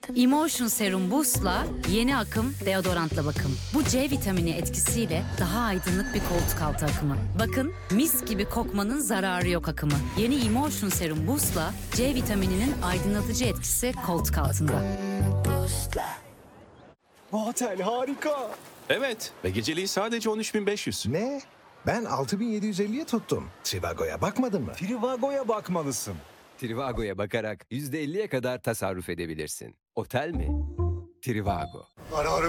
Emotion Serum Boost'la yeni akım deodorantla bakım. Bu C vitamini etkisiyle daha aydınlık bir koltuk altı akımı. Bakın, mis gibi kokmanın zararı yok akımı. Yeni Emotion Serum Boost'la C vitamininin aydınlatıcı etkisi koltuk altında. Bu otel harika. Evet ve geceliği sadece 13.500. Ne? Ben 6750'ye tuttum. Trivago'ya bakmadın mı? Trivago'ya bakmalısın. Trivago'ya bakarak %50'ye kadar tasarruf edebilirsin. Otel mi? Trivago. Ara ara